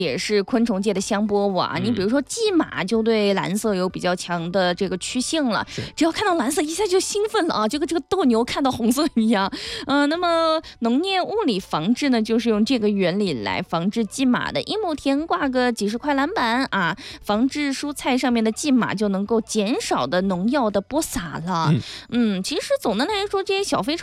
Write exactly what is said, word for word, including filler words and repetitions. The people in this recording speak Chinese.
也是昆虫界的香饽饽啊，你比如说蓟马就对蓝色有比较强的这个趋性了，只要看到蓝色一下就兴奋了啊，就跟这个斗牛看到红色一样。嗯、呃，那么农业物理防治呢，就是用这个原理来防治蓟马的。一亩田挂个几十块篮板啊，防治蔬菜上面的蓟马就能够减少的农药的播撒了。嗯，嗯其实总的来说，这些小飞虫